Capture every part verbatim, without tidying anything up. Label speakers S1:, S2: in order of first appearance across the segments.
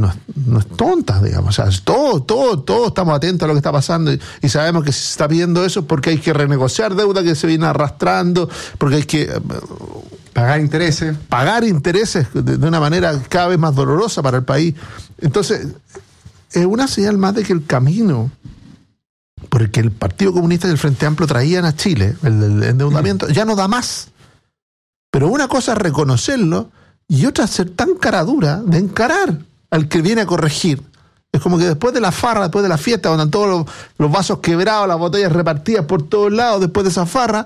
S1: no es, no es tonta, digamos. O sea, todos todo, todo estamos atentos a lo que está pasando y, y sabemos que si se está pidiendo eso es porque hay que renegociar deuda que se viene arrastrando, porque hay que
S2: pagar intereses.
S1: Pagar intereses de, de una manera cada vez más dolorosa para el país. Entonces, es una señal más de que el camino por el que el Partido Comunista y el Frente Amplio traían a Chile, el, el endeudamiento, ya no da más. Pero una cosa es reconocerlo y otra es ser tan cara dura de encarar al que viene a corregir. Es como que después de la farra, después de la fiesta, donde están todos los, los vasos quebrados, las botellas repartidas por todos lados, después de esa farra,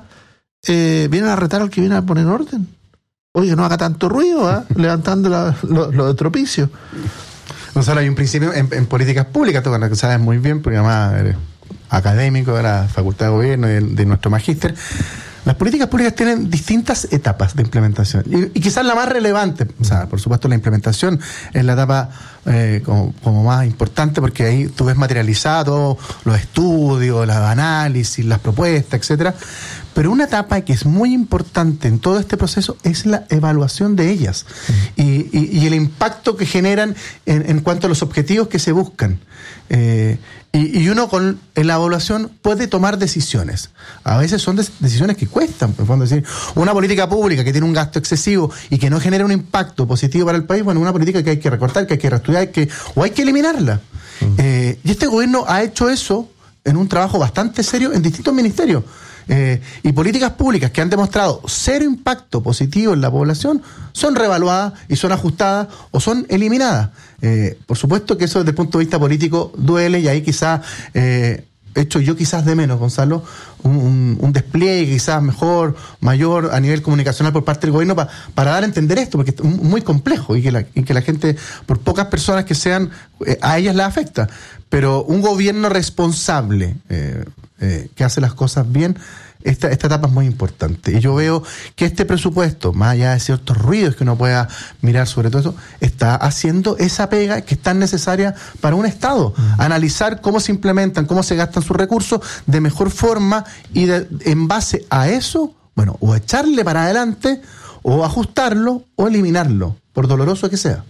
S1: eh, vienen a retar al que viene a poner orden. Oye, no haga tanto ruido, ¿eh? Levantando la, lo, lo de tropicio.
S2: Gonzalo, hay un principio en, en políticas públicas, tú que sabes muy bien, porque además eres académico de la Facultad de Gobierno y de, de nuestro magíster. Las políticas públicas tienen distintas etapas de implementación y, y quizás la más relevante, o sea, por supuesto la implementación es la etapa eh, como, como más importante porque ahí tú ves materializado los estudios, los análisis, las propuestas, etcétera. Pero una etapa que es muy importante en todo este proceso es la evaluación de ellas mm. y, y, y el impacto que generan en, en cuanto a los objetivos que se buscan. Eh, y, y uno con la evaluación puede tomar decisiones. A veces son des- decisiones que cuestan. Por ejemplo, decir, una política pública que tiene un gasto excesivo y que no genera un impacto positivo para el país, bueno, una política que hay que recortar, que hay que reestudiar, que, o hay que eliminarla. Mm. Eh, y este gobierno ha hecho eso en un trabajo bastante serio en distintos ministerios. Eh, y políticas públicas que han demostrado cero impacto positivo en la población son reevaluadas y son ajustadas o son eliminadas. Eh, por supuesto que eso desde el punto de vista político duele y ahí quizás, eh, hecho yo quizás de menos, Gonzalo, un, un, un despliegue quizás mejor, mayor a nivel comunicacional por parte del gobierno pa, para dar a entender esto, porque es muy complejo y que la, y que la gente, por pocas personas que sean, eh, a ellas les afecta. Pero un gobierno responsable, eh, eh, que hace las cosas bien, esta, esta etapa es muy importante. Y yo veo que este presupuesto, más allá de ciertos ruidos que uno pueda mirar sobre todo eso, está haciendo esa pega que es tan necesaria para un Estado. Uh-huh. Analizar cómo se implementan, cómo se gastan sus recursos de mejor forma y de, en base a eso, bueno, o echarle para adelante, o ajustarlo, o eliminarlo, por doloroso que sea.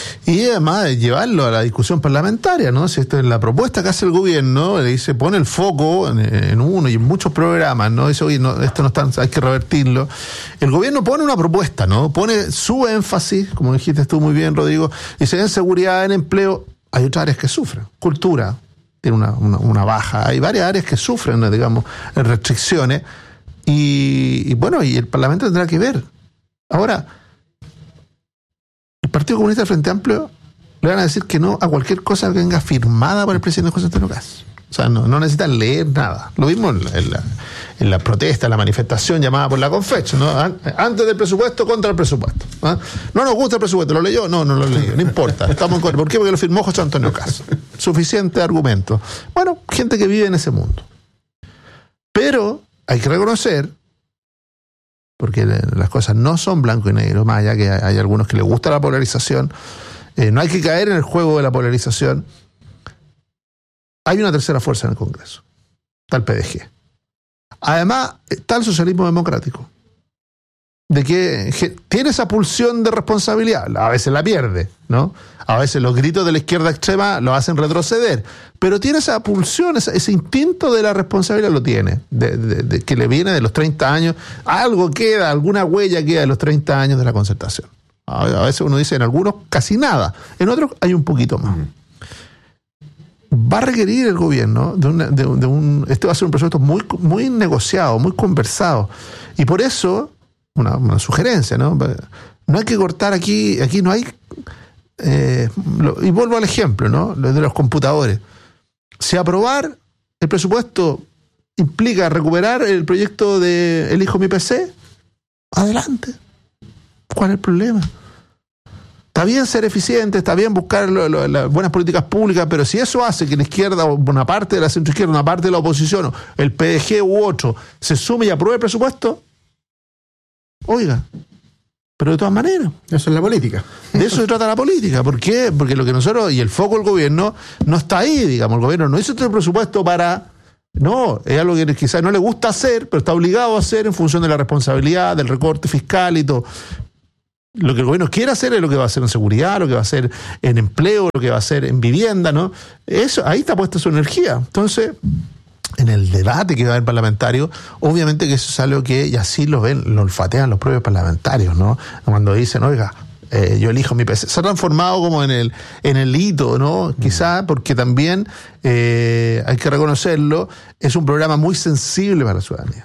S1: Y además de llevarlo a la discusión parlamentaria, ¿no? Si esto es la propuesta que hace el gobierno, le dice, pone el foco en, en uno y en muchos programas, ¿no? Dice, oye, no, esto no está, hay que revertirlo. El gobierno pone una propuesta, ¿no? Pone su énfasis, como dijiste tú muy bien, Rodrigo, dice, en seguridad, en empleo, hay otras áreas que sufren. Cultura tiene una, una, una baja, hay varias áreas que sufren, ¿no? Digamos, en restricciones, y, y bueno, y el Parlamento tendrá que ver. Ahora, el Partido Comunista del Frente Amplio le van a decir que no a cualquier cosa que venga firmada por el presidente José Antonio Caz. O sea, no, no necesitan leer nada. Lo mismo en la, en la, en la protesta, en la manifestación llamada por la Confecho, ¿no? Antes del presupuesto, contra el presupuesto. ¿Ah? No nos gusta el presupuesto, ¿lo leyó? No, no lo leyó, no importa. Estamos en contra. ¿Por qué? Porque lo firmó José Antonio Caz. Suficiente argumento. Bueno, gente que vive en ese mundo. Pero hay que reconocer, porque las cosas no son blanco y negro, más allá que hay algunos que les gusta la polarización, eh, no hay que caer en el juego de la polarización. Hay una tercera fuerza en el Congreso, está el P D G. Además, está el socialismo democrático, de que, que tiene esa pulsión de responsabilidad, a veces la pierde, ¿no? A veces los gritos de la izquierda extrema lo hacen retroceder, pero tiene esa pulsión, ese, ese instinto de la responsabilidad, lo tiene, de, de, de, que le viene de los treinta años, algo queda, alguna huella queda de los treinta años de la concertación. A, a veces uno dice, en algunos casi nada, en otros hay un poquito más. Va a requerir el gobierno de, una, de, de un, este va a ser un presupuesto muy, muy negociado, muy conversado, y por eso, una, una sugerencia, ¿no? No hay que cortar aquí, aquí no hay... Eh, lo, y vuelvo al ejemplo, ¿no? Lo de los computadores. Si aprobar el presupuesto implica recuperar el proyecto de Elijo mi P C, adelante. ¿Cuál es el problema? Está bien ser eficiente, está bien buscar lo, lo, las buenas políticas públicas, pero si eso hace que la izquierda, o una parte de la centroizquierda, una parte de la oposición, o el P D G u otro, se sume y apruebe el presupuesto, oiga, pero de todas maneras.
S2: Eso es la política.
S1: De eso se trata la política. ¿Por qué? Porque lo que nosotros, y el foco del gobierno, no está ahí, digamos. El gobierno no hizo este presupuesto para... No, es algo que quizás no le gusta hacer, pero está obligado a hacer en función de la responsabilidad, del recorte fiscal y todo. lo que el gobierno quiere hacer es lo que va a hacer en seguridad, lo que va a hacer en empleo, lo que va a hacer en vivienda, ¿no? Eso, ahí está puesta su energía. Entonces, en el debate que va a haber parlamentario, obviamente que eso es algo que, y así lo ven, lo olfatean los propios parlamentarios, ¿no? Cuando dicen, oiga, eh, yo elijo mi P C. Se ha transformado como en el, en el hito, ¿no? Quizá porque también, eh, hay que reconocerlo, es un programa muy sensible para la ciudadanía.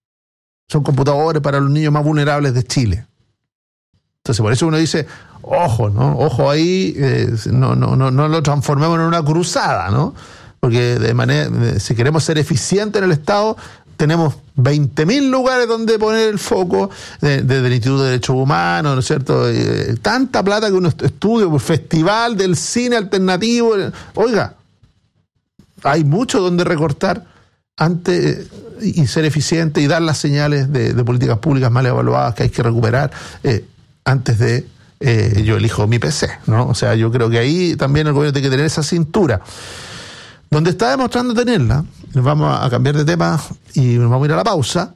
S1: Son computadores para los niños más vulnerables de Chile. Entonces, por eso uno dice, ojo, ¿no? Ojo ahí, eh, no, no, no, no lo transformemos en una cruzada, ¿no? Porque de manera, si queremos ser eficientes en el Estado, tenemos veinte mil lugares donde poner el foco, desde de, de el Instituto de Derechos Humanos, ¿no es cierto? Eh, tanta plata que uno estudia, el Festival del Cine Alternativo. Oiga, hay mucho donde recortar antes y ser eficiente y dar las señales de, de políticas públicas mal evaluadas que hay que recuperar eh, antes de eh, yo elijo mi P C, ¿no? O sea, yo creo que ahí también el gobierno tiene que tener esa cintura. Donde está demostrando tenerla, nos vamos a cambiar de tema y nos vamos a ir a la pausa,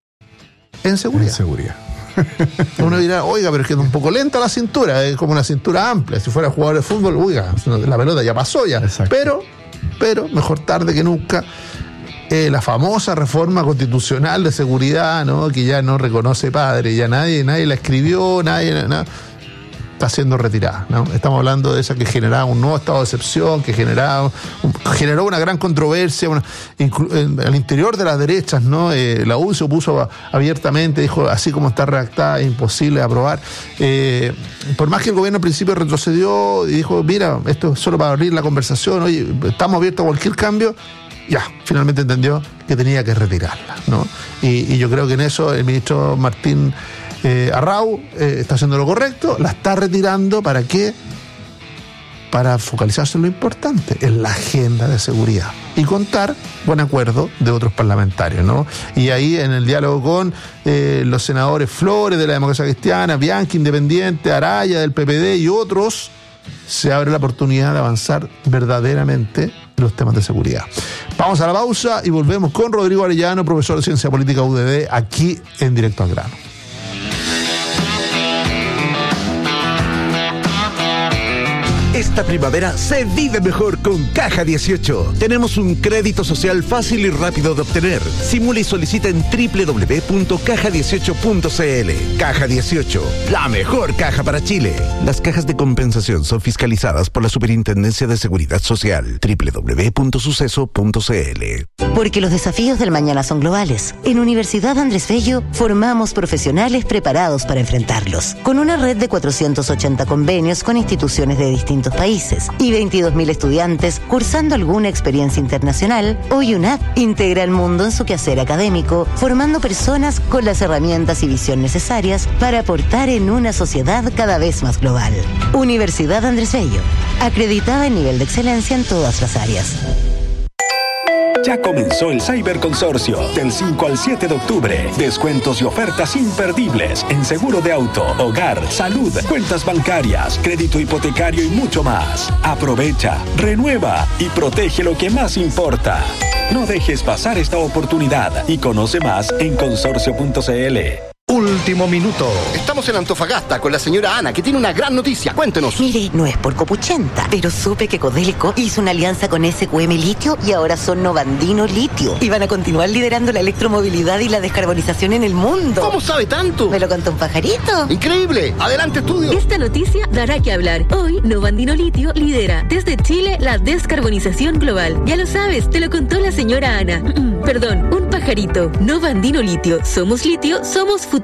S1: en seguridad.
S2: En seguridad.
S1: Uno dirá, oiga, pero es que es un poco lenta la cintura, es como una cintura amplia. Si fuera jugador de fútbol, oiga, la pelota ya pasó ya.
S2: Exacto.
S1: Pero, pero, mejor tarde que nunca, eh, la famosa reforma constitucional de seguridad, ¿no? Que ya no reconoce padre, ya nadie, nadie la escribió, nadie, nada, está siendo retirada, ¿no? Estamos hablando de esa que generaba un nuevo estado de excepción, que generaba, un, generó una gran controversia una, inclu, en, al interior de las derechas, ¿no? Eh, la U D I se opuso abiertamente, dijo, así como está redactada, es imposible de aprobar. Eh, por más que el gobierno al principio retrocedió y dijo, mira, esto es solo para abrir la conversación, oye, estamos abiertos a cualquier cambio, ya, finalmente entendió que tenía que retirarla, ¿no? Y, y yo creo que en eso el ministro Martín Eh, Arrau eh, está haciendo lo correcto, la está retirando. ¿Para qué? Para focalizarse en lo importante, en la agenda de seguridad y contar buen acuerdo de otros parlamentarios, ¿no? Y ahí en el diálogo con eh, los senadores Flores de la Democracia Cristiana, Bianchi, Independiente, Araya del P P D y otros, se abre la oportunidad de avanzar verdaderamente en los temas de seguridad. Vamos a la pausa y volvemos con Rodrigo Arellano, profesor de Ciencia Política U D D, aquí en Directo al Grano.
S3: Esta primavera se vive mejor con Caja dieciocho. Tenemos un crédito social fácil y rápido de obtener. Simula y solicita en doble u doble u doble u punto caja dieciocho punto c l. Caja dieciocho, la mejor caja para Chile. Las cajas de compensación son fiscalizadas por la Superintendencia de Seguridad Social. doble u doble u doble u punto suceso punto c l.
S4: Porque los desafíos del mañana son globales. En Universidad Andrés Bello formamos profesionales preparados para enfrentarlos. Con una red de cuatrocientos ochenta convenios con instituciones de distintos países y veintidós mil estudiantes cursando alguna experiencia internacional, hoy UNAP integra el mundo en su quehacer académico, formando personas con las herramientas y visión necesarias para aportar en una sociedad cada vez más global. Universidad Andrés Bello, acreditada en nivel de excelencia en todas las áreas.
S5: Ya comenzó el Cyberconsorcio del cinco al siete de octubre. Descuentos y ofertas imperdibles en seguro de auto, hogar, salud, cuentas bancarias, crédito hipotecario y mucho más. Aprovecha, renueva y protege lo que más importa. No dejes pasar esta oportunidad y conoce más en consorcio punto c l.
S6: Último minuto. Estamos en Antofagasta con la señora Ana, que tiene una gran noticia. Cuéntenos.
S4: Mire, no es por copuchenta, pero supe que Codelco hizo una alianza con S Q M Litio y ahora son Novandino Litio. Y van a continuar liderando la electromovilidad y la descarbonización en el mundo.
S6: ¿Cómo sabe tanto?
S4: ¿Me lo contó un pajarito?
S6: ¡Increíble! ¡Adelante, estudio!
S7: Esta noticia dará que hablar. Hoy, Novandino Litio lidera desde Chile la descarbonización global. Ya lo sabes, te lo contó la señora Ana. Perdón, un pajarito. Novandino Litio. Somos litio, somos futuro.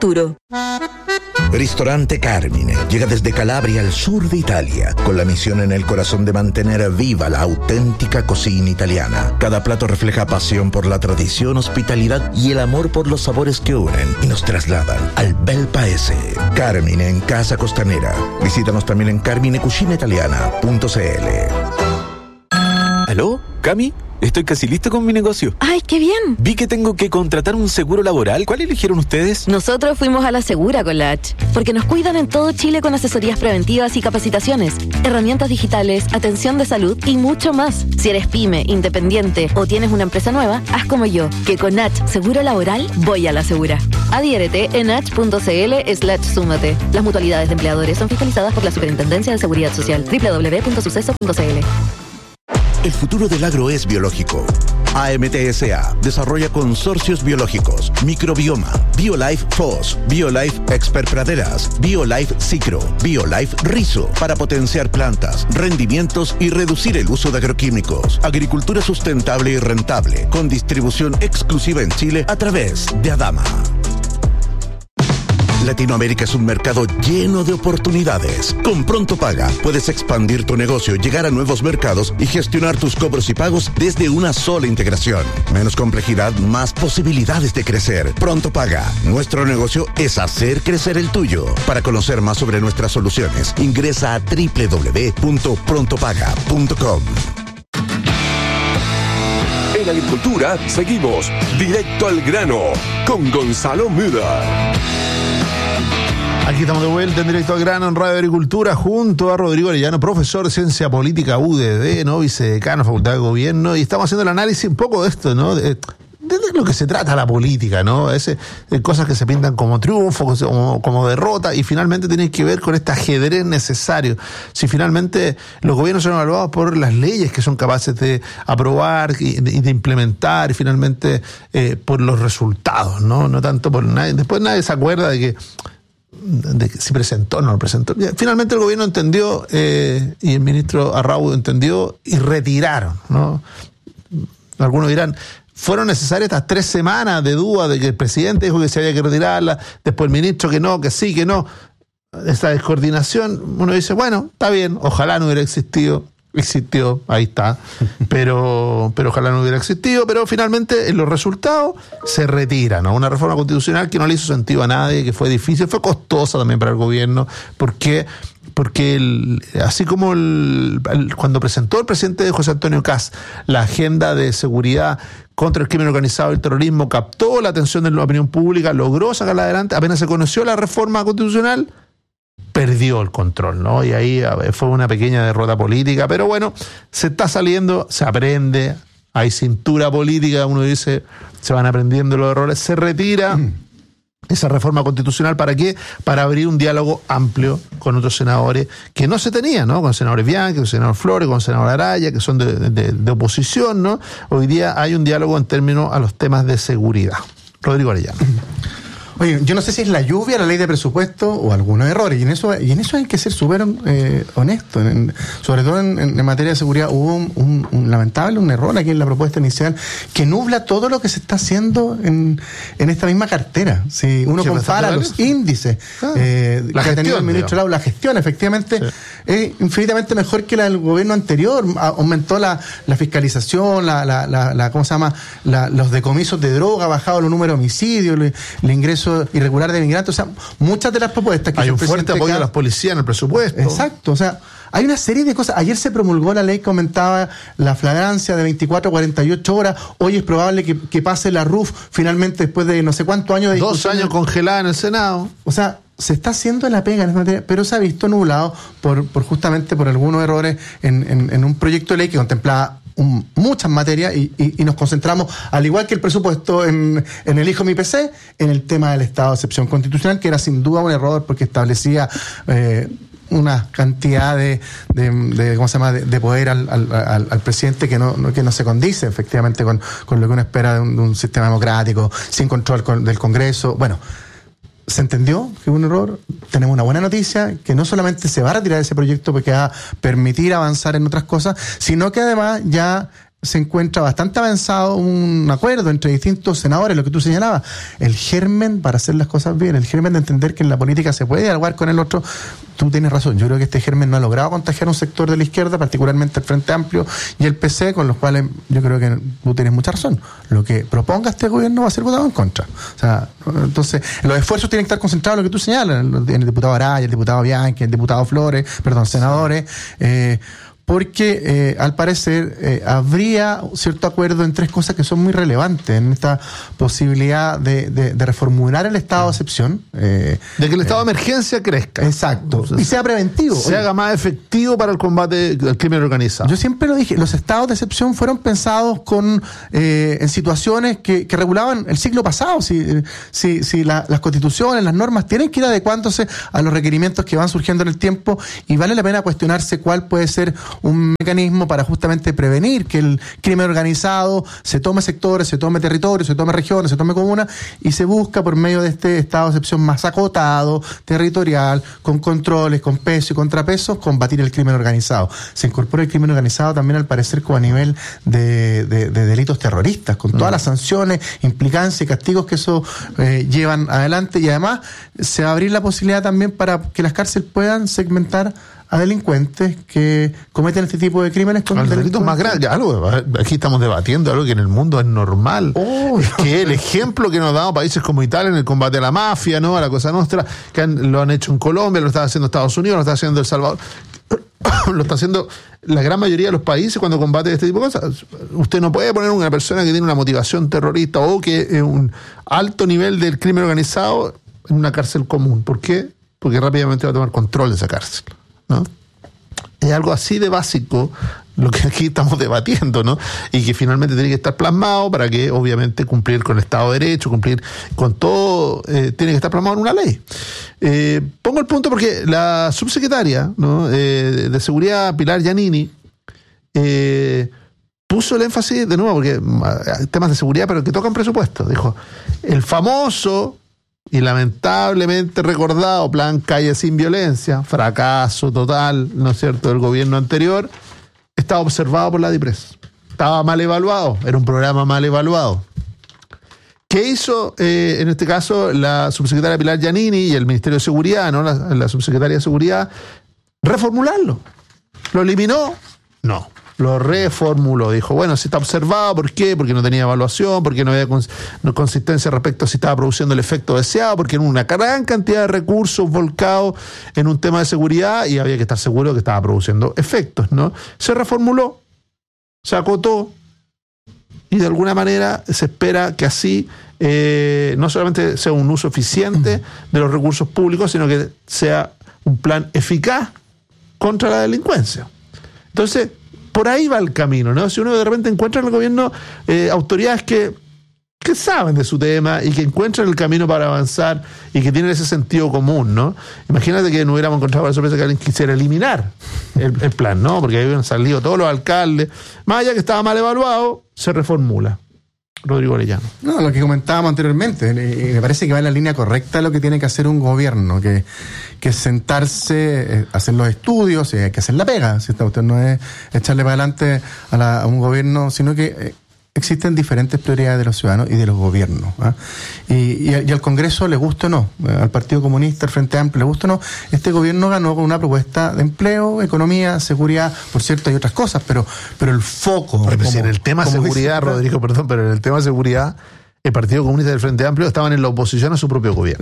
S3: Ristorante Carmine llega desde Calabria al sur de Italia con la misión en el corazón de mantener viva la auténtica cocina italiana. Cada plato refleja pasión por la tradición, hospitalidad y el amor por los sabores que unen y nos trasladan al bel paese. Carmine en Casa Costanera. Visítanos también en carmine cucina italiana punto c l.
S8: ¿Aló? ¿Cami? estoy casi listo con mi negocio.
S9: ¡Ay, qué bien!
S8: Vi que tengo que contratar un seguro laboral. ¿Cuál eligieron ustedes?
S9: Nosotros fuimos a La Segura con la H, porque nos cuidan en todo Chile con asesorías preventivas y capacitaciones, herramientas digitales, atención de salud y mucho más. Si eres pyme, independiente o tienes una empresa nueva, haz como yo, que con H Seguro Laboral voy a La Segura. Adhiérete en h punto c l slash súmate. Las mutualidades de empleadores son fiscalizadas por la Superintendencia de Seguridad Social. doble u doble u doble u punto suceso punto c l.
S3: El futuro del agro es biológico. A M T S A desarrolla consorcios biológicos, microbioma, BioLife F O S, BioLife Expert Praderas, BioLife Cicro, BioLife Rizo, para potenciar plantas, rendimientos y reducir el uso de agroquímicos. Agricultura sustentable y rentable, con distribución exclusiva en Chile a través de Adama. Latinoamérica es un mercado lleno de oportunidades. Con Pronto Paga puedes expandir tu negocio, llegar a nuevos mercados y gestionar tus cobros y pagos desde una sola integración. Menos complejidad, más posibilidades de crecer. Pronto Paga. Nuestro negocio es hacer crecer el tuyo. Para conocer más sobre nuestras soluciones, ingresa a doble u doble u doble u punto pronto paga punto com.
S10: En agricultura seguimos directo al grano con Gonzalo Müller.
S1: Aquí estamos de vuelta en Directo al Grano en Radio Agricultura junto a Rodrigo Arellano, profesor de Ciencia Política U D D, ¿no? Vicedecano, Facultad de Gobierno, y estamos haciendo el análisis un poco de esto, ¿no? De, de lo que se trata la política, ¿no? Ese, de cosas que se pintan como triunfo, como, como derrota, y finalmente tienen que ver con este ajedrez necesario. Si finalmente los gobiernos son evaluados por las leyes que son capaces de aprobar y de, y de implementar, y finalmente eh, por los resultados, ¿no? No tanto por nadie. Después nadie se acuerda de que de si presentó o no lo presentó. Finalmente el gobierno entendió eh, y el ministro Arrau entendió y retiraron, ¿no? Algunos dirán, fueron necesarias estas tres semanas de duda de que el presidente dijo que se había que retirarla, después el ministro que no, que sí, que no. Esta descoordinación, uno dice, bueno, está bien, ojalá no hubiera existido. Existió, ahí está, pero pero ojalá no hubiera existido, pero finalmente en los resultados se retira, ¿no? Una reforma constitucional que no le hizo sentido a nadie, que fue difícil, fue costosa también para el gobierno, porque porque el, así como el, el, cuando presentó el presidente José Antonio Kast la agenda de seguridad contra el crimen organizado y el terrorismo, captó la atención de la opinión pública, logró sacarla adelante, apenas se conoció la reforma constitucional, perdió el control, ¿no? Y ahí fue una pequeña derrota política, pero bueno, se está saliendo, se aprende, hay cintura política, uno dice, se van aprendiendo los errores, se retira mm. esa reforma constitucional, ¿para qué? Para abrir un diálogo amplio con otros senadores que no se tenía, ¿no? Con senadores Bianchi, con senador Flores, con senador Araya, que son de, de, de oposición, ¿no? Hoy día hay un diálogo en términos a los temas de seguridad. Rodrigo Arellano.
S2: Oye, yo no sé si es la lluvia, la ley de presupuesto o algunos errores, y en eso y en eso hay que ser súper eh, honesto. En, sobre todo en, en materia de seguridad hubo un, un, un lamentable, un error aquí en la propuesta inicial que nubla todo lo que se está haciendo en, en esta misma cartera. Si uno compara los índices ah, eh, que gestión, ha tenido el ministro Lau, la gestión efectivamente sí. es infinitamente mejor que la del gobierno anterior. Aumentó la, la fiscalización, la, la, la, la ¿cómo se llama? La, los decomisos de droga, ha bajado los números de homicidios, el, el ingreso irregular de migrantes, o sea, muchas de las propuestas que
S1: hay un fuerte apoyo a las policías en el presupuesto.
S2: Exacto, o sea, hay una serie de cosas. Ayer se promulgó la ley que aumentaba la flagrancia de veinticuatro a cuarenta y ocho horas. Hoy es probable que, que pase la R U F finalmente después de no sé cuántos años de
S1: dos años congelada en el Senado.
S2: O sea, se está haciendo la pega en esta materia, pero se ha visto nublado por, por justamente por algunos errores en, en, en un proyecto de ley que contemplaba Un, muchas materias y, y, y nos concentramos, al igual que el presupuesto, en, en el Hijo Mi P C, en el tema del estado de excepción constitucional, que era sin duda un error porque establecía eh, una cantidad de, de, de ¿cómo se llama?, de, de poder al, al, al, al presidente que no, no que no se condice efectivamente con, con lo que uno espera de un, de un sistema democrático, sin control con, del Congreso. Bueno, se entendió que hubo un error. Tenemos una buena noticia, que no solamente se va a retirar ese proyecto porque va a permitir avanzar en otras cosas, sino que además ya se encuentra bastante avanzado un acuerdo entre distintos senadores, lo que tú señalabas, el germen para hacer las cosas bien, el germen de entender que en la política se puede dialogar con el otro. Tú tienes razón, yo creo que este germen no ha logrado contagiar un sector de la izquierda, particularmente el Frente Amplio y el P C, con los cuales yo creo que tú tienes mucha razón. Lo que proponga este gobierno va a ser votado en contra. O sea, entonces, los esfuerzos tienen que estar concentrados en lo que tú señalas, en el diputado Araya, el diputado Bianchi, el diputado Flores, perdón, senadores, eh, porque eh, al parecer eh, habría cierto acuerdo en tres cosas que son muy relevantes en esta posibilidad de, de, de reformular el estado de excepción. Eh,
S1: de que el estado
S2: eh,
S1: de emergencia crezca.
S2: Exacto.
S1: Entonces,
S2: y sea preventivo.
S1: Se
S2: Oye,
S1: haga más efectivo para el combate al crimen organizado.
S2: Yo siempre lo dije, los estados de excepción fueron pensados con eh, en situaciones que, que regulaban el siglo pasado. Si, si, si la, las constituciones, las normas tienen que ir adecuándose a los requerimientos que van surgiendo en el tiempo, y vale la pena cuestionarse cuál puede ser un mecanismo para justamente prevenir que el crimen organizado se tome sectores, se tome territorios, se tome regiones, se tome comunas, y se busca por medio de este estado de excepción más acotado, territorial, con controles, con peso y contrapesos, combatir el crimen organizado. Se incorpora el crimen organizado también, al parecer, como a nivel de, de, de delitos terroristas, con todas mm. las sanciones, implicancias y castigos que eso eh, llevan adelante, y además se va a abrir la posibilidad también para que las cárceles puedan segmentar a delincuentes que cometen este tipo de crímenes con
S1: los delitos más grandes. Algo, aquí estamos debatiendo algo que en el mundo es normal. Oh, es que el ejemplo que nos damos países como Italia en el combate a la mafia, ¿no? A la Cosa Nostra, que han, lo han hecho en Colombia, lo está haciendo Estados Unidos, lo está haciendo El Salvador, lo está haciendo la gran mayoría de los países cuando combaten este tipo de cosas. Usted no puede poner una persona que tiene una motivación terrorista o que es un alto nivel del crimen organizado en una cárcel común. ¿Por qué? Porque rápidamente va a tomar control de esa cárcel, ¿no? Es algo así de básico lo que aquí estamos debatiendo, ¿no? Y que finalmente tiene que estar plasmado para que, obviamente, cumplir con el Estado de Derecho, cumplir con todo, eh, tiene que estar plasmado en una ley. Eh, pongo el punto porque la subsecretaria, ¿no? eh, de Seguridad, Pilar Giannini, eh, puso el énfasis, de nuevo, porque temas de seguridad, pero que tocan presupuesto. Dijo, el famoso y lamentablemente recordado Plan Calle Sin Violencia, fracaso total, ¿no es cierto?, del gobierno anterior, estaba observado por la DIPRES. Estaba mal evaluado, era un programa mal evaluado. ¿Qué hizo, eh, en este caso, la subsecretaria Pilar Giannini y el Ministerio de Seguridad, ¿no? la, la subsecretaria de Seguridad? Reformularlo. ¿Lo eliminó? No. Lo reformuló, dijo, bueno, si está observado, ¿por qué? Porque no tenía evaluación, porque no había cons- no consistencia respecto a si estaba produciendo el efecto deseado, porque era una gran cantidad de recursos volcados en un tema de seguridad y había que estar seguro que estaba produciendo efectos, ¿no? Se reformuló, se acotó y de alguna manera se espera que así eh, no solamente sea un uso eficiente de los recursos públicos, sino que sea un plan eficaz contra la delincuencia. Entonces, por ahí va el camino, ¿no? Si uno de repente encuentra en el gobierno eh, autoridades que, que saben de su tema y que encuentran el camino para avanzar y que tienen ese sentido común, ¿no? Imagínate que no hubiéramos encontrado la sorpresa que alguien quisiera eliminar el, el plan, ¿no? Porque ahí habían salido todos los alcaldes. Más allá que estaba mal evaluado, se reformula. Rodrigo Orellano.
S2: No, lo que comentábamos anteriormente, eh, me parece que va en la línea correcta lo que tiene que hacer un gobierno, que, que sentarse, eh, hacer los estudios, eh, hay que hacer la pega, si esta usted no es echarle para adelante a, la, a un gobierno, sino que eh, existen diferentes prioridades de los ciudadanos y de los gobiernos, ¿eh? y, y, y al Congreso, le guste o no, al Partido Comunista, al Frente Amplio, le guste o no, este gobierno ganó con una propuesta de empleo, economía, seguridad, por cierto hay otras cosas, pero pero el foco...
S1: Pero
S2: como,
S1: si en el tema seguridad, dice, Rodrigo, perdón, pero en el tema seguridad, el Partido Comunista y el Frente Amplio estaban en la oposición a su propio gobierno.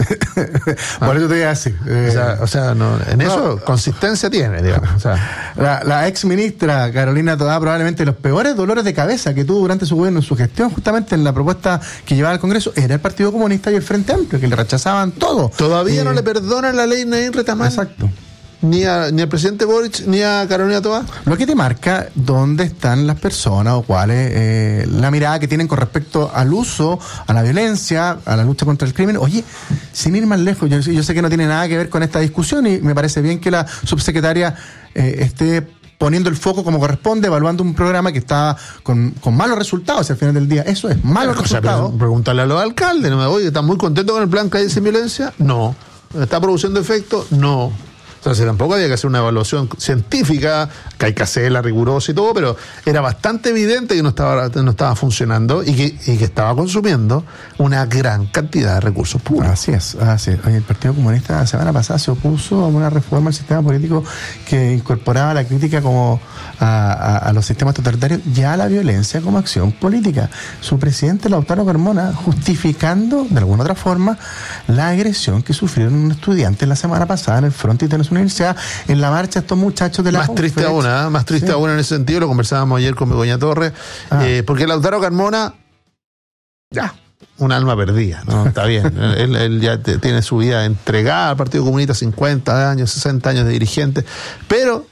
S2: Por ah. eso te digo así. Eh,
S1: o sea, o sea no, en eso no, consistencia tiene, digamos. O sea.
S2: La, la ex ministra Carolina Toá, probablemente los peores dolores de cabeza que tuvo durante su gobierno, en su gestión, justamente en la propuesta que llevaba al Congreso, era el Partido Comunista y el Frente Amplio, que le rechazaban todo.
S1: Todavía eh, no le perdonan la ley Naín Retamán.
S2: Exacto.
S1: Ni, a, ni al presidente Boric, ni a Carolina Toá.
S2: Lo que te marca dónde están las personas o cuál es eh, la mirada que tienen con respecto al uso, a la violencia, a la lucha contra el crimen. Oye, sin ir más lejos, yo, yo sé que no tiene nada que ver con esta discusión y me parece bien que la subsecretaria eh, esté poniendo el foco como corresponde, evaluando un programa que está con, con malos resultados al final del día. Eso es, malos resultados.
S1: Sea, pregúntale a los alcaldes, ¿no? Oye, ¿están muy contentos con el plan Calle Sin Violencia? No. ¿Está produciendo efecto? No. Entonces tampoco había que hacer una evaluación científica, que hay que hacerla rigurosa y todo, pero era bastante evidente que no estaba, no estaba funcionando y que, y que estaba consumiendo una gran cantidad de recursos públicos.
S2: Así es, así es. El Partido Comunista la semana pasada se opuso a una reforma al sistema político que incorporaba la crítica como a, a, a los sistemas totalitarios y a la violencia como acción política. Su presidente, Lautaro Carmona, justificando de alguna otra forma la agresión que sufrieron un estudiante la semana pasada en el Frente Internacional universidad en la marcha estos muchachos de la
S1: Más triste aún, ¿eh? Más triste sí. aún en ese sentido, lo conversábamos ayer con Begoña Torres, ah. eh, porque Lautaro Carmona, ya, un alma perdida, ¿no? Está bien, él, él ya te, tiene su vida entregada al Partido Comunista, cincuenta años, sesenta años de dirigente, pero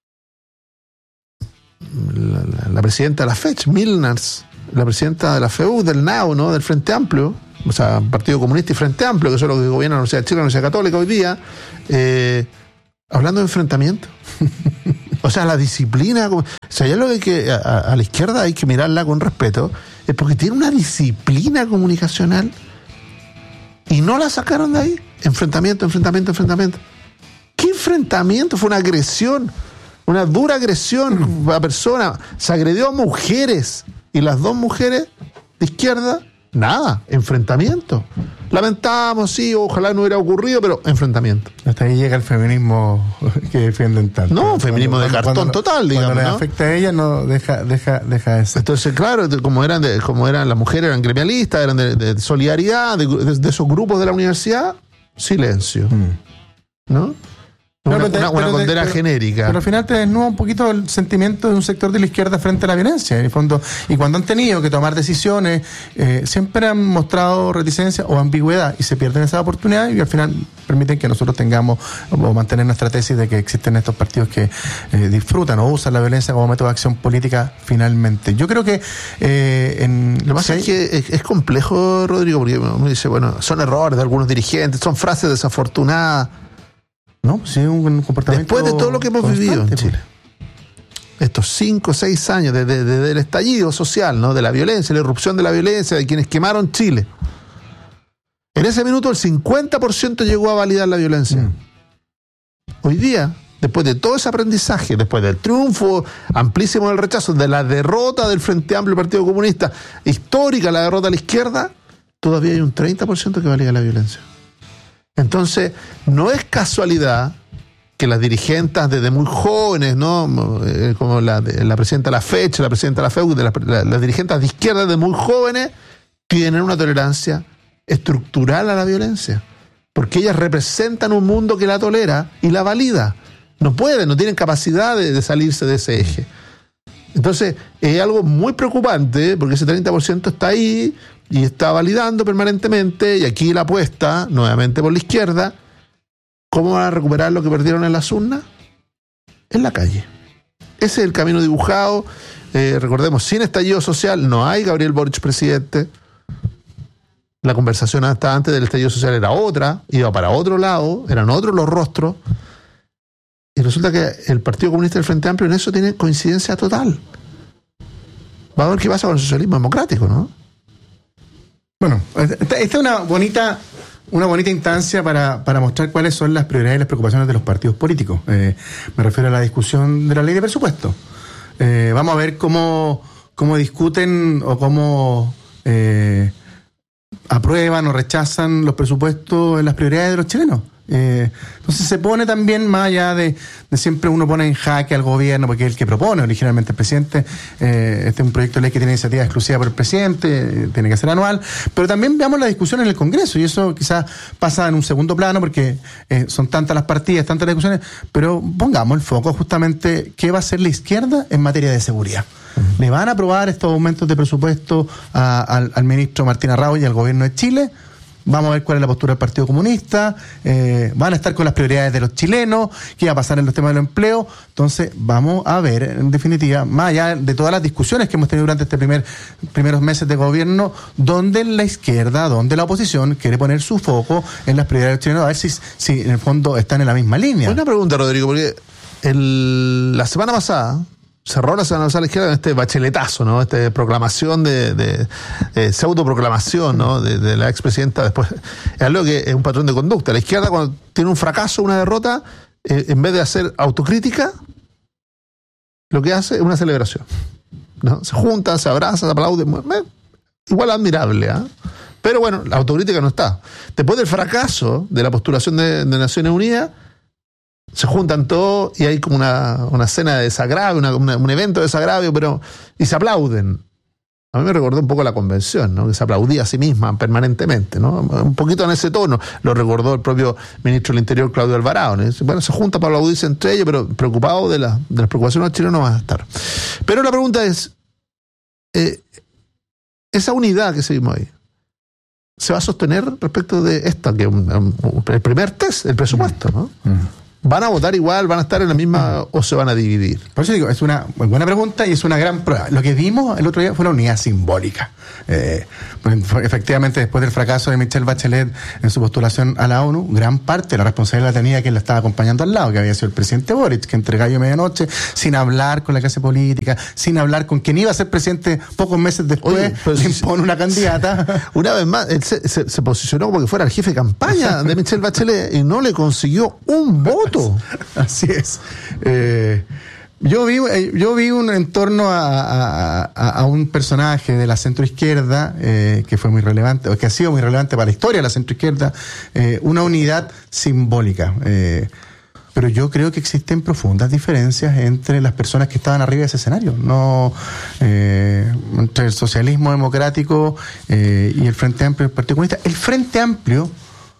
S1: la, la, la presidenta de la F E C, Milnars, la presidenta de la F E U, del N A U, ¿no? Del Frente Amplio, o sea, Partido Comunista y Frente Amplio, que son los que gobiernan la Universidad de Chile, la Universidad Católica hoy día, eh, hablando de enfrentamiento. O sea, la disciplina, o sea, ya lo que hay que, a, a la izquierda hay que mirarla con respeto, es porque tiene una disciplina comunicacional y no la sacaron de ahí. Enfrentamiento, enfrentamiento, enfrentamiento. ¿Qué enfrentamiento? Fue una agresión, una dura agresión a persona. Se agredió a mujeres y las dos mujeres de izquierda, nada, enfrentamiento. Lamentamos, sí, ojalá no hubiera ocurrido, pero enfrentamiento.
S2: Hasta ahí llega el feminismo que defienden tanto.
S1: No, feminismo cuando, de cartón
S2: cuando,
S1: total, digamos.
S2: Cuando le
S1: ¿no?
S2: afecta a ella, no deja, deja, deja eso.
S1: Entonces, claro, como eran, de, como eran las mujeres, eran gremialistas, eran de, de solidaridad, de, de, de esos grupos de la universidad, silencio. Mm. ¿No? Una, pero, una, una
S2: pero,
S1: condena
S2: pero,
S1: genérica.
S2: Pero al final te desnuda un poquito el sentimiento de un sector de la izquierda frente a la violencia, en el fondo. Y cuando han tenido que tomar decisiones, eh, siempre han mostrado reticencia o ambigüedad y se pierden esa oportunidad y al final permiten que nosotros tengamos o mantener nuestra tesis de que existen estos partidos que eh, disfrutan o usan la violencia como método de acción política finalmente. Yo creo que eh, en...
S1: Lo que pasa
S2: si
S1: es que es, es complejo, Rodrigo, porque uno dice, bueno, son errores de algunos dirigentes, son frases desafortunadas.
S2: No, pues sí, un comportamiento
S1: después de todo lo que hemos vivido en Chile, estos cinco o seis años desde de, de, del estallido social, ¿no? De la violencia, la irrupción de la violencia, de quienes quemaron Chile, en ese minuto el cincuenta por ciento llegó a validar la violencia. Mm. Hoy día, después de todo ese aprendizaje, después del triunfo amplísimo del rechazo, de la derrota del Frente Amplio y Partido Comunista, histórica la derrota a la izquierda, todavía hay un treinta por ciento que valida la violencia. Entonces, no es casualidad que las dirigentes desde muy jóvenes, ¿no? Eh, como la, la presidenta de la F E C, la presidenta de la F E U, de la, la, las dirigentes de izquierda desde muy jóvenes, tienen una tolerancia estructural a la violencia. Porque ellas representan un mundo que la tolera y la valida. No pueden, no tienen capacidad de, de salirse de ese eje. Entonces, es algo muy preocupante, porque ese treinta por ciento está ahí y está validando permanentemente, y aquí la apuesta, nuevamente por la izquierda, ¿cómo van a recuperar lo que perdieron en las urnas? En la calle. Ese es el camino dibujado. Eh, recordemos, sin estallido social no hay Gabriel Boric presidente. La conversación hasta antes del estallido social era otra, iba para otro lado, eran otros los rostros. Y resulta que el Partido Comunista y el Frente Amplio en eso tienen coincidencia total. Va a ver qué pasa con el socialismo democrático, ¿no?
S2: Bueno, esta es una bonita, una bonita instancia para, para mostrar cuáles son las prioridades y las preocupaciones de los partidos políticos. Eh, me refiero a la discusión de la ley de presupuesto. Eh, vamos a ver cómo, cómo discuten o cómo eh, aprueban o rechazan los presupuestos en las prioridades de los chilenos. Eh, entonces se pone también, más allá de, de siempre uno pone en jaque al gobierno, porque es el que propone originalmente el presidente. Eh, este es un proyecto de ley que tiene iniciativa exclusiva por el presidente, eh, tiene que ser anual, pero también veamos la discusión en el Congreso, y eso quizás pasa en un segundo plano porque eh, son tantas las partidas, tantas las discusiones, pero pongamos el foco justamente qué va a hacer la izquierda en materia de seguridad. Uh-huh. ¿Le van a aprobar estos aumentos de presupuesto a, al, al ministro Martín Arrau y al gobierno de Chile? Vamos a ver cuál es la postura del Partido Comunista, eh, van a estar con las prioridades de los chilenos, qué va a pasar en los temas del empleo. Entonces vamos a ver, en definitiva, más allá de todas las discusiones que hemos tenido durante este primer primeros meses de gobierno, donde la izquierda, donde la oposición quiere poner su foco en las prioridades de los chilenos, a ver si, si en el fondo están en la misma línea.
S1: Una pregunta, Rodrigo, porque el, la semana pasada cerró la semana pasada la izquierda en este bacheletazo, ¿no? Esta proclamación de, de, de pseudo proclamación, ¿no? De, de la expresidenta después. Es algo que es un patrón de conducta. La izquierda, cuando tiene un fracaso, una derrota, eh, en vez de hacer autocrítica, lo que hace es una celebración, ¿no? Se juntan, se abrazan, se aplauden. Eh, igual admirable, ¿eh? Pero bueno, la autocrítica no está. Después del fracaso de la postulación de, de Naciones Unidas, se juntan todos y hay como una, una cena de desagravio, una, una, un evento de desagravio, pero y se aplauden. A mí me recordó un poco la convención, ¿no? Que se aplaudía a sí misma permanentemente, ¿no? Un poquito en ese tono. Lo recordó el propio ministro del Interior, Claudio Alvarado, ¿no? Dice, bueno, se junta para aplaudirse entre ellos, pero preocupado de, la, de las preocupaciones de los chilenos no van a estar. Pero la pregunta es, eh, esa unidad que seguimos ahí, ¿se va a sostener respecto de esta, que es un, un, el primer test, el presupuesto, ¿no? Mm. ¿Van a votar igual? ¿Van a estar en la misma o se van a dividir?
S2: Por eso digo, es una buena pregunta y es una gran prueba. Lo que vimos el otro día fue una unidad simbólica. Eh, pues, efectivamente, después del fracaso de Michelle Bachelet en su postulación a la ONU, gran parte de la responsabilidad la tenía quien la estaba acompañando al lado, que había sido el presidente Boric, que entre gallo y medianoche, sin hablar con la clase política, sin hablar con quien iba a ser presidente pocos meses después, Oye, le si impone una candidata.
S1: Una vez más, él se, se, se posicionó como que fuera el jefe de campaña de Michelle Bachelet y no le consiguió un voto.
S2: Así es. Eh, yo vi yo vi un entorno a, a, a un personaje de la centroizquierda eh, que fue muy relevante, o que ha sido muy relevante para la historia de la centroizquierda, eh, una unidad simbólica. Eh, pero yo creo que existen profundas diferencias entre las personas que estaban arriba de ese escenario, no eh, entre el socialismo democrático eh, y el Frente Amplio y el Partido Comunista. El Frente Amplio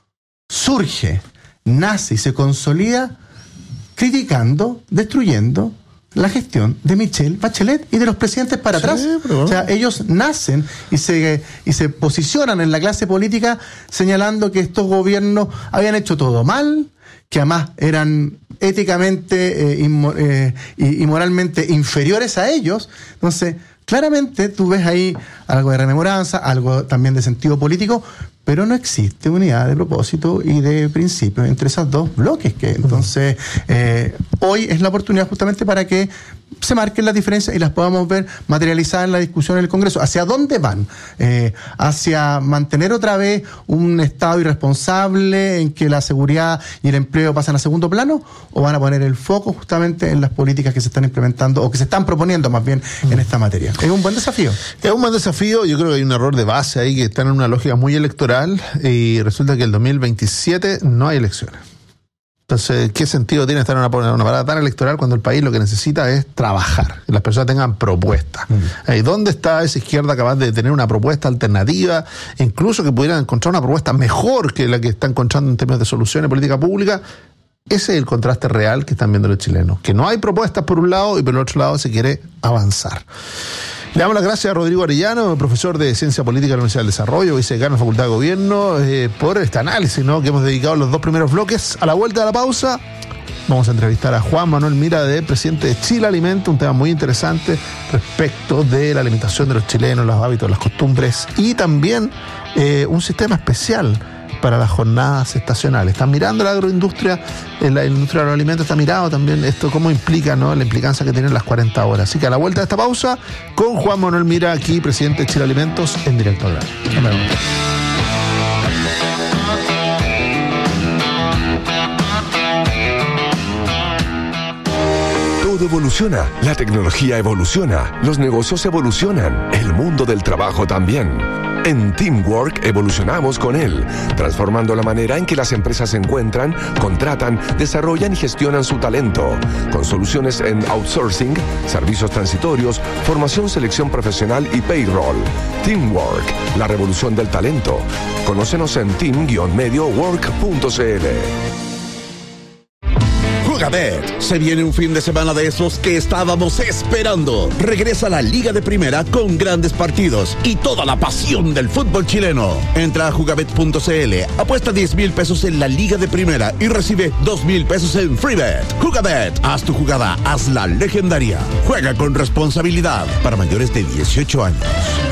S2: surge, nace y se consolida criticando, destruyendo la gestión de Michelle Bachelet y de los presidentes para sí, atrás. Pero... O sea, ellos nacen y se y se posicionan en la clase política señalando que estos gobiernos habían hecho todo mal, que además eran éticamente eh, inmo, eh, y, y moralmente inferiores a ellos. Entonces, claramente tú ves ahí algo de rememoranza, algo también de sentido político, pero no existe unidad de propósito y de principios entre esos dos bloques. Que entonces eh, hoy es la oportunidad justamente para que se marquen las diferencias y las podamos ver materializadas en la discusión en el Congreso. ¿Hacia dónde van? Eh, ¿Hacia mantener otra vez un Estado irresponsable en que la seguridad y el empleo pasan a segundo plano? ¿O van a poner el foco justamente en las políticas que se están implementando o que se están proponiendo más bien en esta materia? Es un buen desafío.
S1: Es un buen desafío. Yo creo que hay un error de base ahí, que están en una lógica muy electoral y resulta que el dos mil veintisiete no hay elecciones. Entonces, ¿qué sentido tiene estar en una, una parada tan electoral cuando el país lo que necesita es trabajar, que las personas tengan propuestas? Mm. ¿Y dónde está esa izquierda capaz de tener una propuesta alternativa, incluso que pudieran encontrar una propuesta mejor que la que está encontrando en términos de soluciones de política pública? Ese es el contraste real que están viendo los chilenos, que no hay propuestas por un lado y por el otro lado se quiere avanzar. Le damos las gracias a Rodrigo Arellano, profesor de Ciencia Política de la Universidad del Desarrollo, vicedecano de la Facultad de Gobierno, eh, por este análisis, ¿no?, que hemos dedicado los dos primeros bloques. A la vuelta de la pausa vamos a entrevistar a Juan Manuel Mira, de presidente de Chile Alimenta, un tema muy interesante respecto de la alimentación de los chilenos, los hábitos, las costumbres y también eh, un sistema especial para las jornadas estacionales. Están mirando la agroindustria, la industria de los alimentos está mirado también esto, cómo implica, ¿no?, la implicancia que tienen las cuarenta horas. Así que a la vuelta de esta pausa, con Juan Manuel Mira, aquí, presidente de Chile Alimentos, en Directo al Grano.
S10: Todo evoluciona, la tecnología evoluciona, los negocios evolucionan, el mundo del trabajo también. En Teamwork evolucionamos con él, transformando la manera en que las empresas se encuentran, contratan, desarrollan y gestionan su talento, con soluciones en outsourcing, servicios transitorios, formación, selección profesional y payroll. Teamwork, la revolución del talento. Conócenos en team guion medio work punto c l.
S3: Jugabet. Se viene un fin de semana de esos que estábamos esperando. Regresa la Liga de Primera con grandes partidos y toda la pasión del fútbol chileno. Entra a jugabet punto c l, apuesta diez mil pesos en la Liga de Primera y recibe dos mil pesos en FreeBet. Jugabet, haz tu jugada, hazla legendaria. Juega con responsabilidad para mayores de dieciocho años.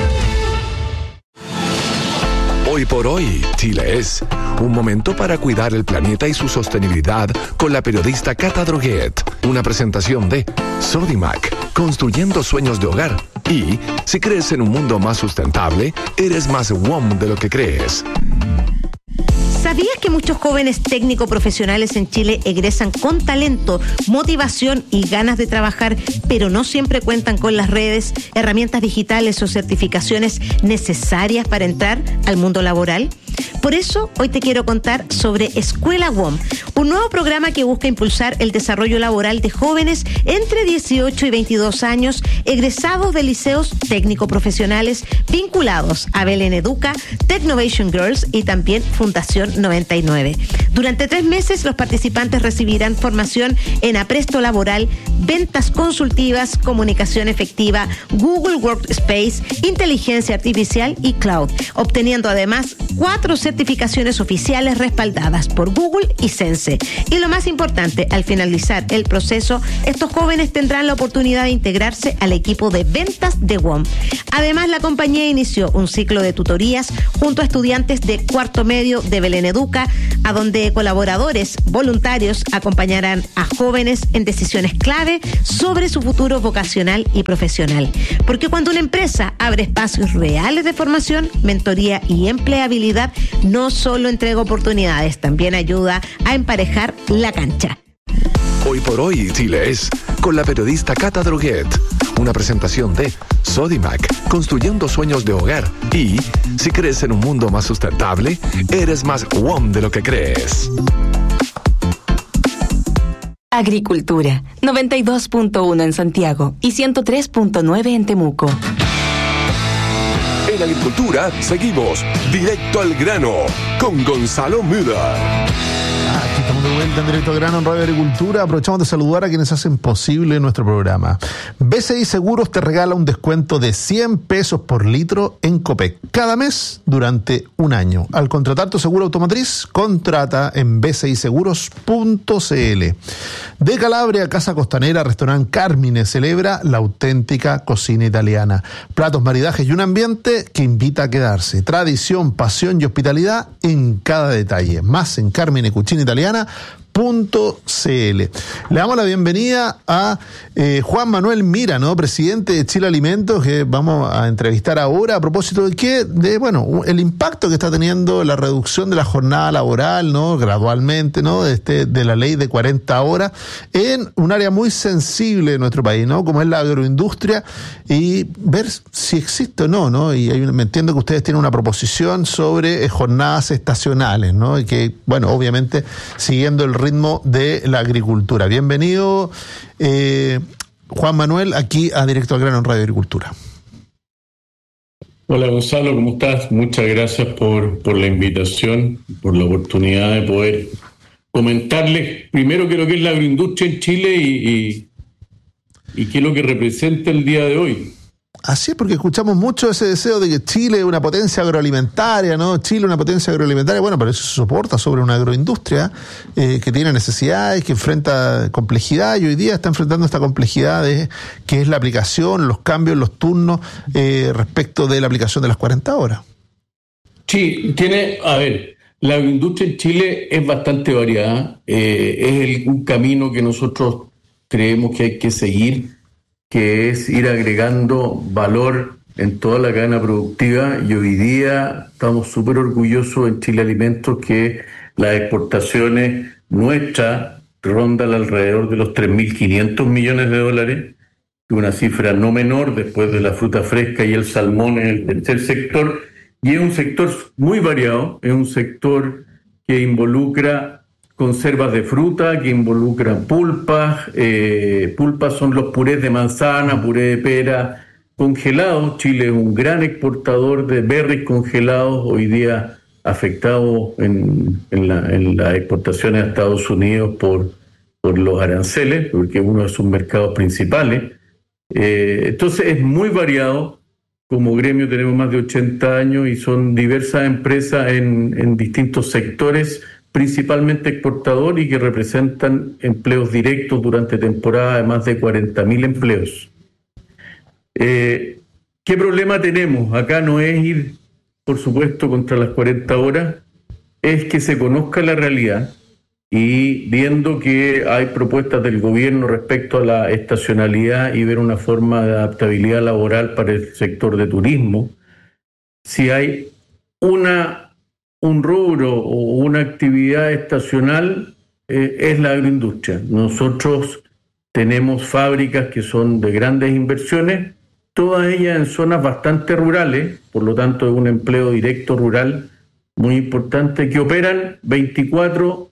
S10: Hoy por hoy, Chile es un momento para cuidar el planeta y su sostenibilidad con la periodista Cata Droguet. Una presentación de Sodimac, construyendo sueños de hogar. Y si crees en un mundo más sustentable, eres más W O M de lo que crees.
S11: ¿Sabías que muchos jóvenes técnico-profesionales en Chile egresan con talento, motivación y ganas de trabajar, pero no siempre cuentan con las redes, herramientas digitales o certificaciones necesarias para entrar al mundo laboral? Por eso, hoy te quiero contar sobre Escuela W O M, un nuevo programa que busca impulsar el desarrollo laboral de jóvenes entre dieciocho y veintidós años, egresados de liceos técnico-profesionales vinculados a Belén Educa, Technovation Girls y también Fundación noventa y nueve. Durante tres meses, los participantes recibirán formación en apresto laboral, ventas consultivas, comunicación efectiva, Google Workspace, inteligencia artificial y cloud, obteniendo además cuatro certificaciones oficiales respaldadas por Google y Sense. Y lo más importante, al finalizar el proceso, estos jóvenes tendrán la oportunidad de integrarse al equipo de ventas de W O M. Además, la compañía inició un ciclo de tutorías junto a estudiantes de cuarto medio de Belén Educa, a donde colaboradores voluntarios acompañarán a jóvenes en decisiones clave sobre su futuro vocacional y profesional. Porque cuando una empresa abre espacios reales de formación, mentoría y empleabilidad, no solo entrega oportunidades, también ayuda a emparejar la cancha.
S10: Hoy por hoy, Chile es con la periodista Cata Droguet. Una presentación de Sodimac, construyendo sueños de hogar. Y si crees en un mundo más sustentable, eres más W O M de lo que crees.
S12: Agricultura, noventa y dos punto uno en Santiago y ciento tres punto nueve en Temuco.
S10: En Agricultura seguimos directo al grano con Gonzalo Müller.
S1: Aquí estamos de vuelta en Directo al Grano en Radio Agricultura. Aprovechamos de saludar a quienes hacen posible nuestro programa. B C I Seguros te regala un descuento de cien pesos por litro en Copec cada mes durante un año. Al contratar tu seguro automotriz, contrata en b c i seguros punto c l. De Calabria, Casa Costanera, Restaurante Carmine celebra la auténtica cocina italiana. Platos, maridajes y un ambiente que invita a quedarse. Tradición, pasión y hospitalidad en cada detalle. Más en Carmine Cucina Italiana punto c l. Le damos la bienvenida a eh, Juan Manuel Mira, ¿no? Presidente de Chile Alimentos, que vamos a entrevistar ahora a propósito de que, de bueno, el impacto que está teniendo la reducción de la jornada laboral, ¿no? Gradualmente, ¿no? De, este, de la ley de cuarenta horas en un área muy sensible de nuestro país, ¿no? Como es la agroindustria, y ver si existe o no, ¿no? Y hay, me entiendo que ustedes tienen una proposición sobre eh, jornadas estacionales, ¿no? Y que, bueno, obviamente siguiendo el ritmo de la agricultura. Bienvenido, eh, Juan Manuel, aquí a Directo al Grano en Radio Agricultura.
S13: Hola Gonzalo, ¿cómo estás? Muchas gracias por, por la invitación, por la oportunidad de poder comentarles primero qué es lo que es la agroindustria en Chile y, y, y qué es lo que representa el día de hoy.
S1: Así es, porque escuchamos mucho ese deseo de que Chile es una potencia agroalimentaria, ¿no? Chile es una potencia agroalimentaria, bueno, pero eso se soporta sobre una agroindustria eh, que tiene necesidades, que enfrenta complejidad, y hoy día está enfrentando esta complejidad de que es la aplicación, los cambios, los turnos eh, respecto de la aplicación de las cuarenta horas.
S13: Sí, tiene, a ver, la agroindustria en Chile es bastante variada, eh, es el, un camino que nosotros creemos que hay que seguir, que es ir agregando valor en toda la cadena productiva, y hoy día estamos súper orgullosos en Chile Alimentos que las exportaciones nuestras rondan alrededor de los tres mil quinientos millones de dólares, una cifra no menor después de la fruta fresca y el salmón en el tercer sector, y es un sector muy variado, es un sector que involucra conservas de fruta, que involucran pulpas, eh, pulpas son los purés de manzana, puré de pera, congelados. Chile es un gran exportador de berries congelados, hoy día afectado en, en, la, en las exportaciones a Estados Unidos por, por los aranceles, porque es uno de sus mercados principales. Eh, entonces es muy variado. Como gremio tenemos más de ochenta años y son diversas empresas en, en distintos sectores, principalmente exportador, y que representan empleos directos durante temporada de más de cuarenta mil empleos. Eh, ¿Qué problema tenemos? Acá no es ir, por supuesto, contra las cuarenta horas, es que se conozca la realidad, y viendo que hay propuestas del gobierno respecto a la estacionalidad y ver una forma de adaptabilidad laboral para el sector de turismo, si hay una un rubro o una actividad estacional, eh, es la agroindustria. Nosotros tenemos fábricas que son de grandes inversiones, todas ellas en zonas bastante rurales, por lo tanto es un empleo directo rural muy importante, que operan veinticuatro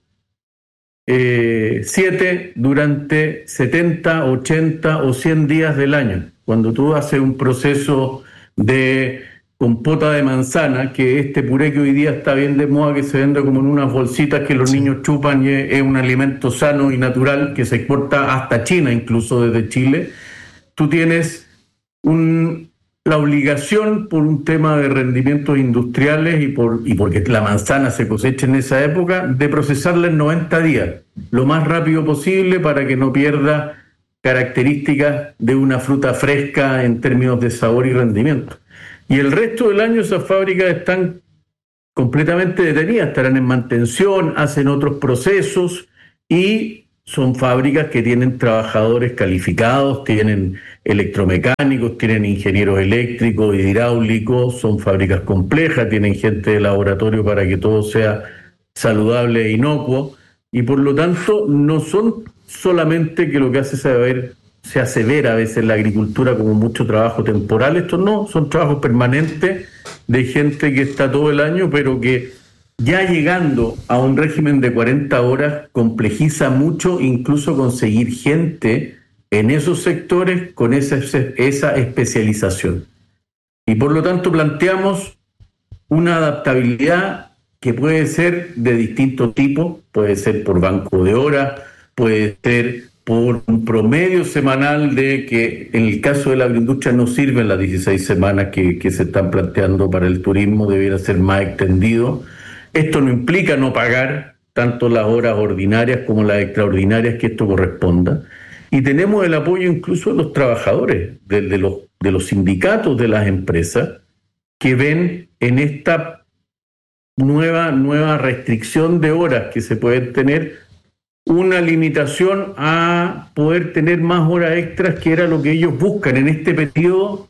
S13: siete durante setenta, ochenta o cien días del año. Cuando tú haces un proceso de compota de manzana, que este puré que hoy día está bien de moda, que se vende como en unas bolsitas que los niños chupan y es, es un alimento sano y natural que se exporta hasta China, incluso desde Chile, tú tienes un, la obligación por un tema de rendimientos industriales y, por, y porque la manzana se cosecha en esa época, de procesarla en noventa días, lo más rápido posible para que no pierda características de una fruta fresca en términos de sabor y rendimiento. Y el resto del año esas fábricas están completamente detenidas, estarán en mantención, hacen otros procesos y son fábricas que tienen trabajadores calificados, tienen electromecánicos, tienen ingenieros eléctricos, hidráulicos, son fábricas complejas, tienen gente de laboratorio para que todo sea saludable e inocuo, y por lo tanto no son solamente que lo que hace saber se asevera a veces la agricultura como mucho trabajo temporal. Estos no, son trabajos permanentes de gente que está todo el año, pero que ya llegando a un régimen de cuarenta horas complejiza mucho incluso conseguir gente en esos sectores con esa, esa especialización. Y por lo tanto planteamos una adaptabilidad que puede ser de distintos tipos, puede ser por banco de horas, puede ser por un promedio semanal de que en el caso de la agroindustria no sirven las dieciséis semanas que, que se están planteando para el turismo, debiera ser más extendido. Esto no implica no pagar tanto las horas ordinarias como las extraordinarias que esto corresponda. Y tenemos el apoyo incluso de los trabajadores, de, de, los, de los sindicatos de las empresas, que ven en esta nueva, nueva restricción de horas que se pueden tener una limitación a poder tener más horas extras, que era lo que ellos buscan en este periodo,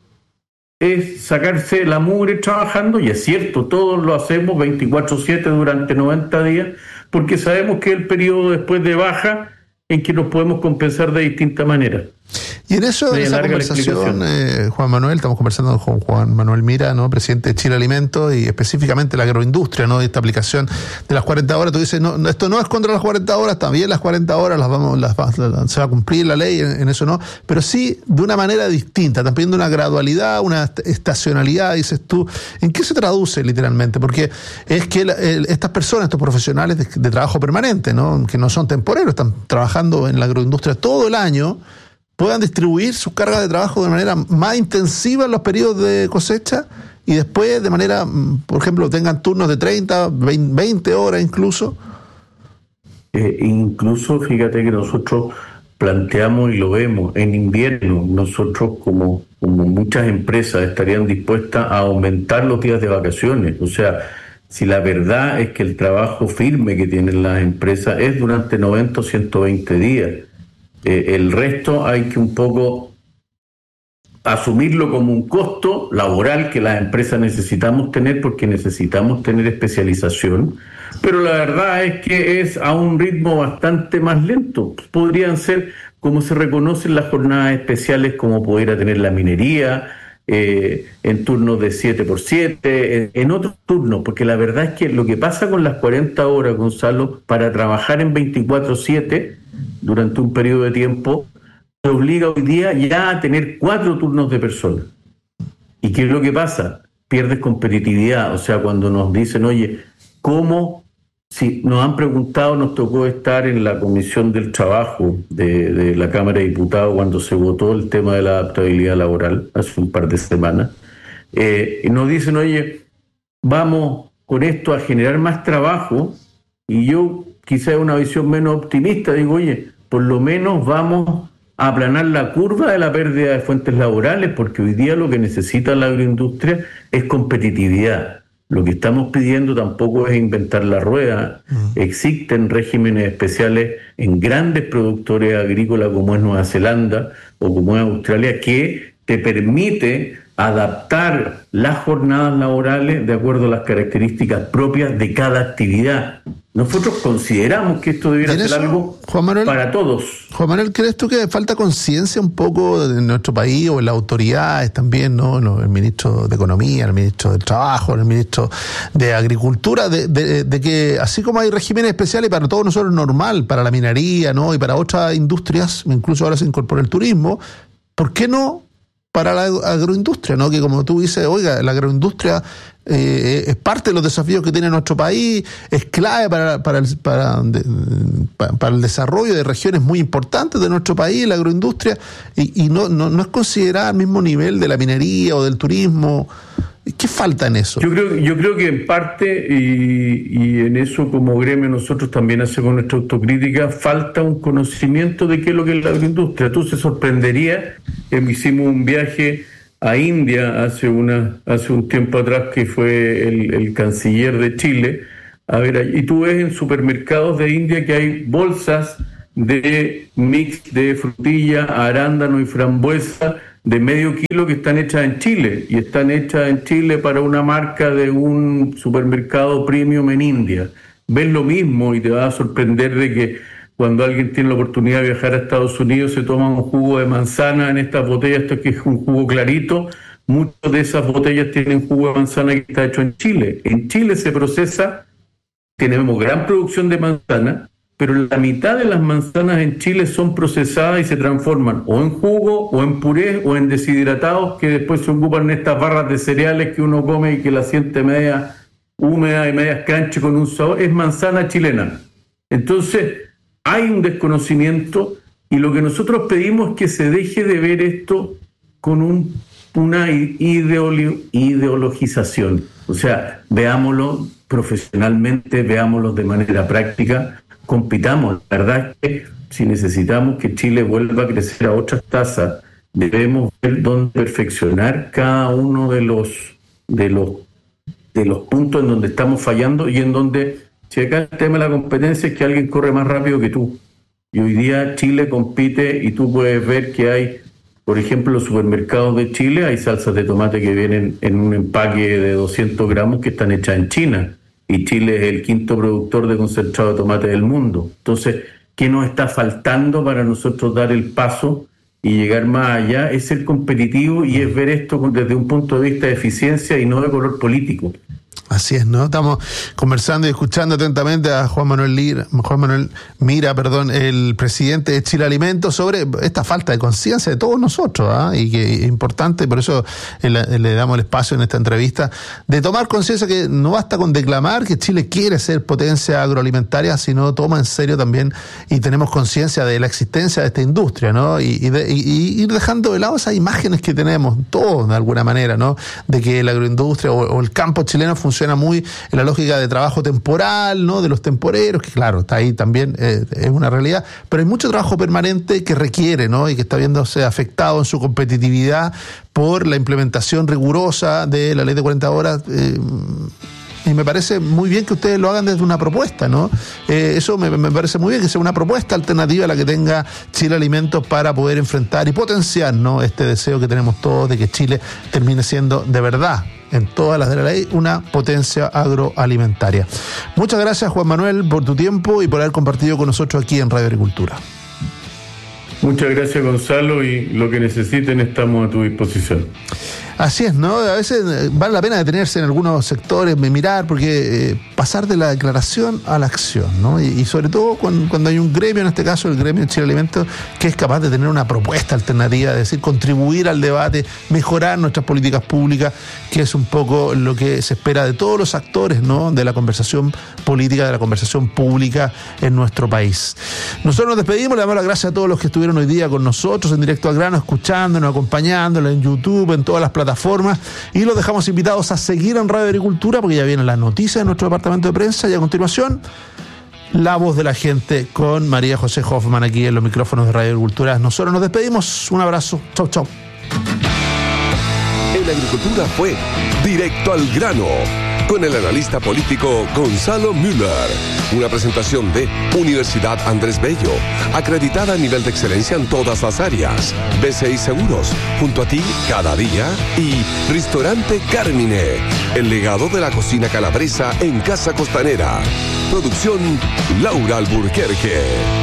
S13: es sacarse la mugre trabajando, y es cierto, todos lo hacemos veinticuatro siete durante noventa días, porque sabemos que es el periodo después de baja en que nos podemos compensar de distintas maneras.
S1: Y en eso, en esa conversación, eh, Juan Manuel, estamos conversando con Juan Manuel Mira, ¿no?, presidente de Chile Alimentos, y específicamente la agroindustria, ¿no?, de esta aplicación de las cuarenta horas. Tú dices, no, esto no es contra las cuarenta horas, también las cuarenta horas las vamos, las, las, se va a cumplir la ley, en, en eso no, pero sí de una manera distinta. Están pidiendo una gradualidad, una estacionalidad, dices tú. ¿En qué se traduce literalmente? Porque es que el, el, estas personas, estos profesionales de, de trabajo permanente, ¿no?, que no son temporeros, están trabajando en la agroindustria todo el año, puedan distribuir sus cargas de trabajo de manera más intensiva en los periodos de cosecha y después de manera, por ejemplo, tengan turnos de treinta, veinte horas incluso.
S13: Eh, incluso, fíjate que nosotros planteamos y lo vemos, en invierno nosotros como, como muchas empresas estarían dispuestas a aumentar los días de vacaciones. O sea, si la verdad es que el trabajo firme que tienen las empresas es durante noventa o ciento veinte días, Eh, el resto hay que un poco asumirlo como un costo laboral que las empresas necesitamos tener, porque necesitamos tener especialización, pero la verdad es que es a un ritmo bastante más lento. Podrían ser como se reconocen las jornadas especiales, como pudiera tener la minería, eh, en turnos de siete por siete, en, en otros turnos, porque la verdad es que lo que pasa con las cuarenta horas, Gonzalo, para trabajar en veinticuatro siete durante un periodo de tiempo, te obliga hoy día ya a tener cuatro turnos de personas. ¿Y qué es lo que pasa? Pierdes competitividad. O sea, cuando nos dicen, oye, ¿cómo? Si nos han preguntado, nos tocó estar en la Comisión del Trabajo de, de la Cámara de Diputados cuando se votó el tema de la adaptabilidad laboral hace un par de semanas, eh, y nos dicen, oye, vamos con esto a generar más trabajo, y yo quizás una visión menos optimista, digo, oye, por lo menos vamos a aplanar la curva de la pérdida de fuentes laborales, porque hoy día lo que necesita la agroindustria es competitividad. Lo que estamos pidiendo tampoco es inventar la rueda. Mm. Existen regímenes especiales en grandes productores agrícolas como es Nueva Zelanda o como es Australia, que te permite adaptar las jornadas laborales de acuerdo a las características propias de cada actividad. Nosotros consideramos que esto debiera ser eso, algo Juan Manuel, para todos.
S1: Juan Manuel, ¿crees tú que falta conciencia un poco en nuestro país o en las autoridades también, ¿no? El ministro de Economía, el ministro del Trabajo, el ministro de Agricultura, de, de, de que así como hay regímenes especiales para todos nosotros normal, para la minería, ¿no? Y para otras industrias, incluso ahora se incorpora el turismo, ¿por qué no para la agroindustria, ¿no? Que como tú dices, oiga, la agroindustria eh, es parte de los desafíos que tiene nuestro país, es clave para, para, el, para, de, para el desarrollo de regiones muy importantes de nuestro país, la agroindustria, y, y no, no, no es considerada al mismo nivel de la minería o del turismo. ¿Qué falta en eso?
S13: Yo creo, yo creo que en parte, y, y en eso como gremio nosotros también hacemos nuestra autocrítica, falta un conocimiento de qué es lo que es la agroindustria. Tú se sorprendería, eh, hicimos un viaje a India hace una hace un tiempo atrás, que fue el, el canciller de Chile, a ver, y tú ves en supermercados de India que hay bolsas de mix de frutilla, arándano y frambuesa de medio kilo que están hechas en Chile, y están hechas en Chile para una marca de un supermercado premium en India. Ves lo mismo y te vas a sorprender de que cuando alguien tiene la oportunidad de viajar a Estados Unidos se toma un jugo de manzana en estas botellas, esto que es un jugo clarito, muchas de esas botellas tienen jugo de manzana que está hecho en Chile. En Chile se procesa, tenemos gran producción de manzana, pero la mitad de las manzanas en Chile son procesadas y se transforman o en jugo, o en puré, o en deshidratados, que después se ocupan en estas barras de cereales que uno come y que la siente media húmeda y media crunchy con un sabor. Es manzana chilena. Entonces, hay un desconocimiento, y lo que nosotros pedimos es que se deje de ver esto con un, una ideolo- ideologización. O sea, veámoslo profesionalmente, veámoslo de manera práctica, compitamos. La verdad es que si necesitamos que Chile vuelva a crecer a otras tasas, debemos ver dónde perfeccionar cada uno de los de los de los puntos en donde estamos fallando, y en donde, si acá el tema de la competencia es que alguien corre más rápido que tú, y hoy día Chile compite, y tú puedes ver que hay, por ejemplo, en los supermercados de Chile hay salsas de tomate que vienen en un empaque de doscientos gramos que están hechas en China, y Chile es el quinto productor de concentrado de tomate del mundo. Entonces, ¿qué nos está faltando para nosotros dar el paso y llegar más allá? Es ser competitivo, y es ver esto desde un punto de vista de eficiencia y no de color político.
S1: Así es, ¿no? Estamos conversando y escuchando atentamente a Juan Manuel Lira, Juan Manuel Mira, perdón, el presidente de Chile Alimentos, sobre esta falta de conciencia de todos nosotros, ¿eh? Y que es importante, por eso le, le damos el espacio en esta entrevista, de tomar conciencia que no basta con declamar que Chile quiere ser potencia agroalimentaria, sino toma en serio también, y tenemos conciencia de la existencia de esta industria, ¿no? Y, y, de, y, y ir dejando de lado esas imágenes que tenemos todos de alguna manera, ¿no? De que la agroindustria o, o el campo chileno funciona muy en la lógica de trabajo temporal, ¿no? De los temporeros, que claro, está ahí también, eh, es una realidad, pero hay mucho trabajo permanente que requiere, ¿no? Y que está viéndose afectado en su competitividad por la implementación rigurosa de la ley de cuarenta horas. Eh, y me parece muy bien que ustedes lo hagan desde una propuesta, ¿no? Eh, eso me, me parece muy bien, que sea una propuesta alternativa a la que tenga Chile Alimentos para poder enfrentar y potenciar, ¿no? Este deseo que tenemos todos de que Chile termine siendo de verdad, en todas las de la ley, una potencia agroalimentaria. Muchas gracias, Juan Manuel, por tu tiempo y por haber compartido con nosotros aquí en Radio Agricultura.
S13: Muchas gracias, Gonzalo, y lo que necesiten estamos a tu disposición.
S1: Así es, ¿no? A veces vale la pena detenerse en algunos sectores, mirar, porque eh, pasar de la declaración a la acción, ¿no? Y, y sobre todo cuando, cuando hay un gremio, en este caso el gremio de Chile Alimentos, que es capaz de tener una propuesta alternativa, es decir, contribuir al debate, mejorar nuestras políticas públicas, que es un poco lo que se espera de todos los actores, ¿no? De la conversación política, de la conversación pública en nuestro país. Nosotros nos despedimos, le damos las gracias a todos los que estuvieron hoy día con nosotros en Directo al Grano, escuchándonos, acompañándonos en YouTube, en todas las plataformas, y los dejamos invitados a seguir en Radio Agricultura, porque ya vienen las noticias de nuestro departamento de prensa, y a continuación La Voz de la Gente con María José Hoffman aquí en los micrófonos de Radio Agricultura. Nosotros nos despedimos, un abrazo, chau chau.
S10: En la agricultura fue Directo al Grano, con el analista político Gonzalo Müller. Una presentación de Universidad Andrés Bello, acreditada a nivel de excelencia en todas las áreas. B C I Seguros, junto a ti cada día. Y Restaurante Carmine, el legado de la cocina calabresa en Casa Costanera. Producción Laura Alburquerque.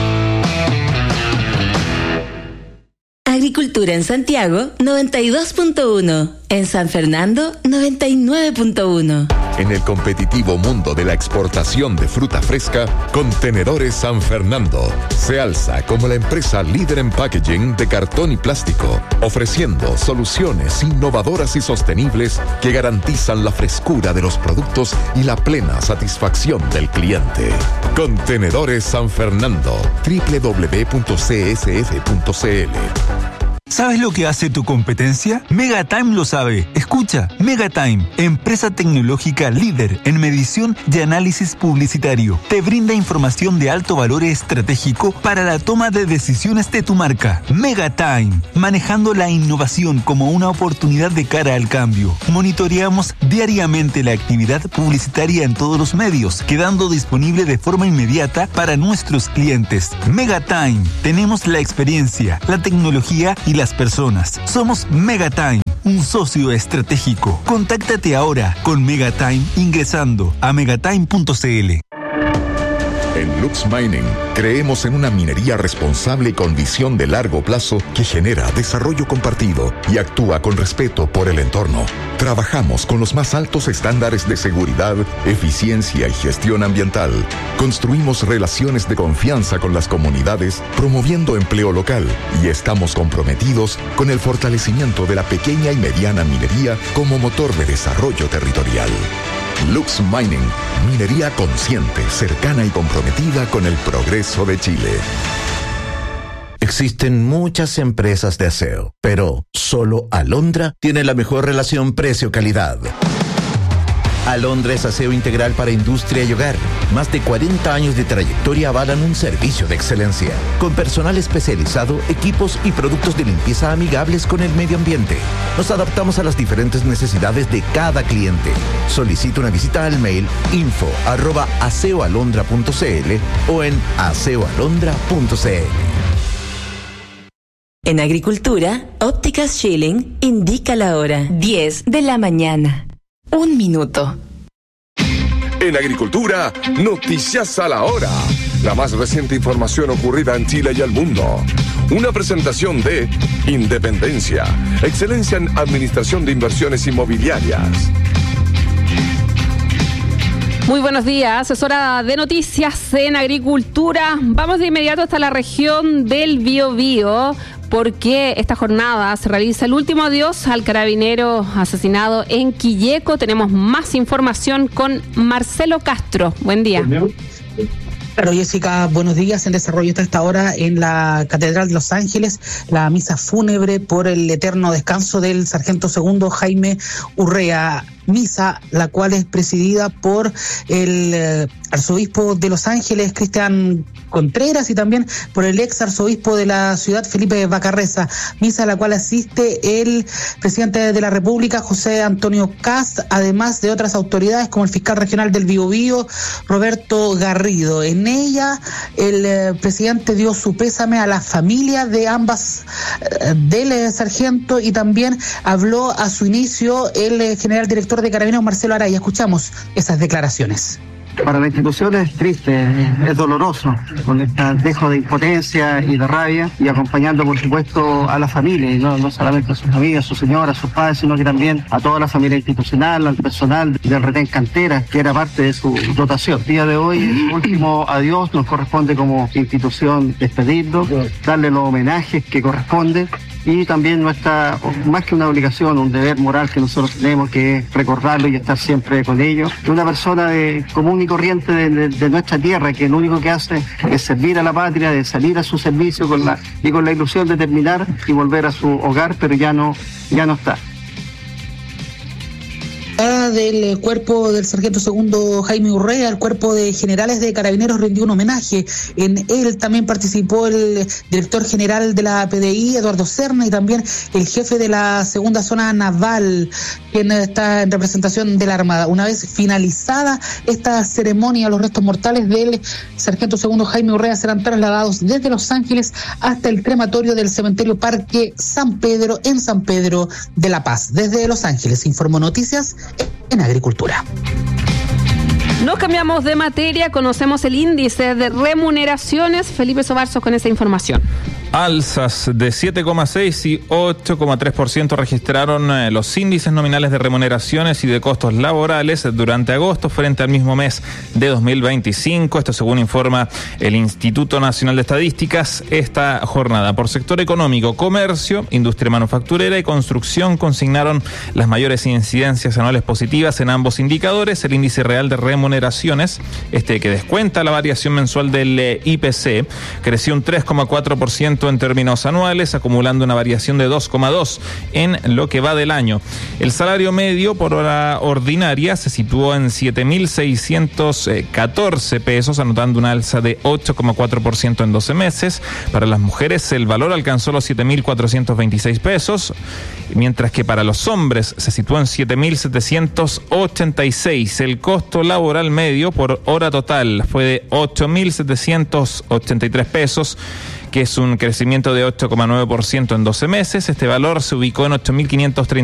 S12: Agricultura en Santiago, noventa y dos punto uno. En San Fernando, noventa y nueve punto uno.
S14: En el competitivo mundo de la exportación de fruta fresca, Contenedores San Fernando se alza como la empresa líder en packaging de cartón y plástico, ofreciendo soluciones innovadoras y sostenibles que garantizan la frescura de los productos y la plena satisfacción del cliente. Contenedores San Fernando, doble u doble u doble u punto c s f punto c l.
S15: ¿Sabes lo que hace tu competencia? Megatime lo sabe. Escucha, Megatime, empresa tecnológica líder en medición y análisis publicitario. Te brinda información de alto valor estratégico para la toma de decisiones de tu marca. Megatime, manejando la innovación como una oportunidad de cara al cambio. Monitoreamos diariamente la actividad publicitaria en todos los medios, quedando disponible de forma inmediata para nuestros clientes. Megatime, tenemos la experiencia, la tecnología y las personas. Somos Megatime, un socio estratégico. Contáctate ahora con Megatime ingresando a megatime punto c l.
S14: En Lux Mining creemos en una minería responsable y con visión de largo plazo que genera desarrollo compartido y actúa con respeto por el entorno. Trabajamos con los más altos estándares de seguridad, eficiencia y gestión ambiental. Construimos relaciones de confianza con las comunidades, promoviendo empleo local, y estamos comprometidos con el fortalecimiento de la pequeña y mediana minería como motor de desarrollo territorial. Lux Mining, minería consciente, cercana y comprometida con el progreso de Chile.
S3: Existen muchas empresas de aseo, pero solo Alondra tiene la mejor relación precio-calidad. Alondra es aseo integral para industria y hogar. Más de cuarenta años de trayectoria avalan un servicio de excelencia, con personal especializado, equipos y productos de limpieza amigables con el medio ambiente. Nos adaptamos a las diferentes necesidades de cada cliente. Solicita una visita al mail info arroba aseoalondra punto c l o en aseoalondra punto c l.
S12: En Agricultura, Ópticas Schilling indica la hora. diez de la mañana. Un minuto.
S10: En Agricultura, noticias a la hora. La más reciente información ocurrida en Chile y el mundo. Una presentación de Independencia, excelencia en administración de inversiones inmobiliarias.
S16: Muy buenos días, es hora de noticias en Agricultura. Vamos de inmediato hasta la región del Biobío, porque esta jornada se realiza el último adiós al carabinero asesinado en Quilleco. Tenemos más información con Marcelo Castro. Buen día.
S17: Claro, Jessica, buenos días. En desarrollo está esta hora en la Catedral de Los Ángeles la misa fúnebre por el eterno descanso del sargento segundo Jaime Urrea. Misa, la cual es presidida por el eh, arzobispo de Los Ángeles, Cristian Contreras, y también por el ex arzobispo de la ciudad, Felipe Bacarreza. Misa a la cual asiste el presidente de la República, José Antonio Kast, además de otras autoridades como el fiscal regional del Biobío, Roberto Garrido. En ella, el eh, presidente dio su pésame a la familia de ambas eh, del eh, sargento, y también habló a su inicio el eh, general director de Carabineros, Marcelo Araya. Escuchamos esas declaraciones.
S18: Para la institución es triste, es doloroso, con este dejo de impotencia y de rabia, y acompañando, por supuesto, a la familia, y no, no solamente a sus amigas, a su señora, a sus padres, sino que también a toda la familia institucional, al personal del Retén Cantera, que era parte de su dotación. El día de hoy, el último adiós, nos corresponde como institución despedirlo, darle los homenajes que corresponden, y también nuestra, más que una obligación, un deber moral que nosotros tenemos, que es recordarlo y estar siempre con ellos. Una persona de, común y corriente de, de, de nuestra tierra, que lo único que hace es servir a la patria, de salir a su servicio con la, y con la ilusión de terminar y volver a su hogar, pero ya no, ya no está.
S17: Ah, Junta del cuerpo del sargento segundo Jaime Urrea, el cuerpo de generales de carabineros rindió un homenaje. En él también participó el director general de la P D I, Eduardo Serna, y también el jefe de la segunda zona naval, quien está en representación de la Armada. Una vez finalizada esta ceremonia, los restos mortales del sargento segundo Jaime Urrea serán trasladados desde Los Ángeles hasta el crematorio del cementerio Parque San Pedro en San Pedro de la Paz. Desde Los Ángeles informó Noticias en Agricultura.
S16: Nos cambiamos de materia, conocemos el índice de remuneraciones. Felipe Sobarzo con esa información.
S19: Alzas de siete coma seis y ocho coma tres por ciento registraron eh, los índices nominales de remuneraciones y de costos laborales durante agosto frente al mismo mes de dos mil veinticinco. Esto según informa el Instituto Nacional de Estadísticas. Esta jornada por sector económico, comercio, industria manufacturera y construcción consignaron las mayores incidencias anuales positivas en ambos indicadores. El índice real de remuneraciones, este que descuenta la variación mensual del eh, I P C, creció un tres coma cuatro por ciento en términos anuales, acumulando una variación de dos coma dos en lo que va del año. El salario medio por hora ordinaria se situó en siete mil seiscientos catorce pesos, anotando una alza de ocho coma cuatro por ciento en doce meses. Para las mujeres el valor alcanzó los siete mil cuatrocientos veintiséis pesos, mientras que para los hombres se situó en siete mil setecientos ochenta y seis. El costo laboral medio por hora total fue de ocho mil setecientos ochenta y tres pesos, que es un crecimiento de ocho coma nueve por ciento en doce meses. Este valor se ubicó en ocho mil quinientos treinta